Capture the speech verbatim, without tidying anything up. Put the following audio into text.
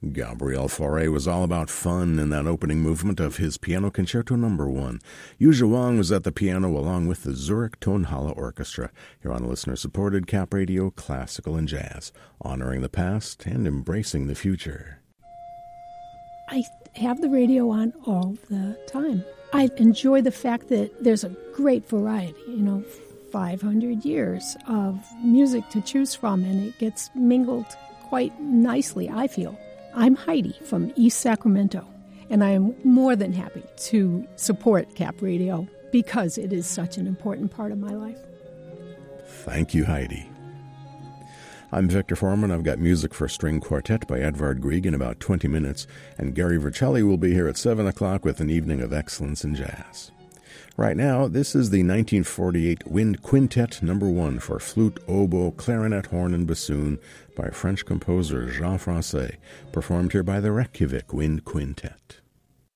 Gabriel Fauré was all about fun in that opening movement of his Piano Concerto Number One. Yu Zhuang was at the piano along with the Zurich Tonhalle Orchestra. You're on listener-supported Cap Radio Classical and Jazz, honoring the past and embracing the future. I have the radio on all the time. I enjoy the fact that there's a great variety, you know, five hundred years of music to choose from, and it gets mingled quite nicely, I feel. I'm Heidi from East Sacramento, and I am more than happy to support Cap Radio because it is such an important part of my life. Thank you, Heidi. I'm Victor Foreman. I've got music for string quartet by Edvard Grieg in about twenty minutes, and Gary Vercelli will be here at seven o'clock with an evening of excellence in jazz. Right now, this is the nineteen forty-eight Wind Quintet Number One for flute, oboe, clarinet, horn, and bassoon by French composer Jean Francais, performed here by the Reykjavik Wind Quintet.